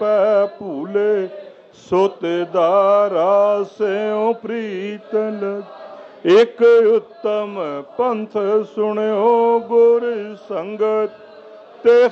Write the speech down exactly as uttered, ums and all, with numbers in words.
ਪੈ ਭੂਲੇ, ਸੁਤ ਦਾਰਾ ਸਿਉ ਪ੍ਰੀਤ ਲਗ। ਇੱਕ ਉੱਤਮ ਪੰਥ ਸੁਣਿਓ ਗੁਰ ਸੰਗਤ, ਤੇ